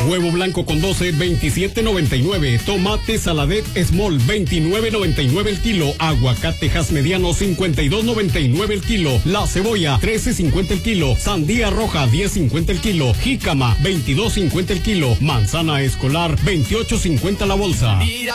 Huevo blanco con 12, 27.99. Tomate Saladet Small, 29.99 el kilo. Aguacatejas mediano, 52.99 el kilo. La cebolla, 13.50 el kilo. Sandía roja, 10.50 el kilo. Jícama, 22.50 el kilo. Manzana escolar, 28.50 la bolsa.